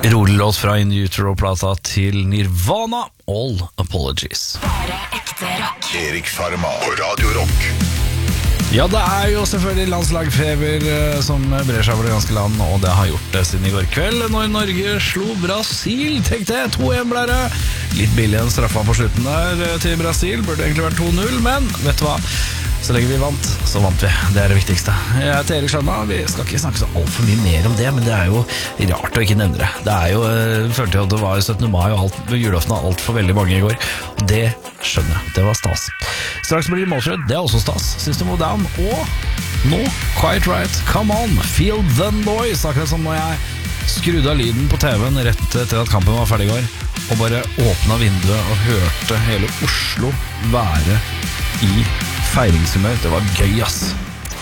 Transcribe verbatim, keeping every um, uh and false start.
Rolig låt fra In Utero-plata til Nirvana, All Apologies. Bare ekte rock. Erik Pharma på Radio Rock. Ja, det er jo selvfølgelig landslagfeber eh, som brer seg over det ganske land, og det har gjort det siden i går kveld, når Norge slo Brasil. Tenk det, to en ble det. Litt billig en straffa på slutten der eh, til Brasil, burde egentlig vært to null, men vet du hva? Så lenge vi vant, så vant vi. Det er det viktigste. Jeg heter Erik Sjarma. Vi skal ikke snakke så alt for mye mer om det, men det er jo rart å ikke nevne det. Det er jo, jeg følte jo at det var syttende mai og alt, julaften og alt for veldig mange i går. Og det skjønner jeg. Det var stas. Straks blir det Målfred. Det er også stas. System of a Down. Og nå, Quite Right, Come On, Feel the Noise. Akkurat som når jeg skrudde av lyden på T V-en rett etter at kampen var ferdig i går, og bare åpnet vinduet og hørte hele Oslo være i feiringshumør. Det var gøy, ass.